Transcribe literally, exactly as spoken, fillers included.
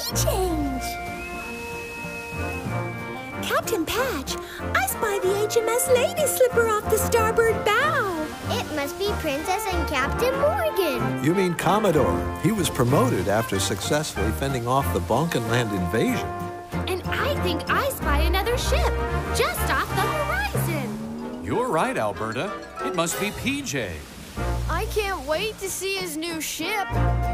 sea change. Captain Patch, I spy the H M S Lady Slipper off the starboard bow. It must be Princess and Captain Morgan. You mean Commodore. He was promoted after successfully fending off the Bonkenland invasion. And I think I spy another ship just off the horizon. You're right, Alberta. It must be P J. I can't wait to see his new ship.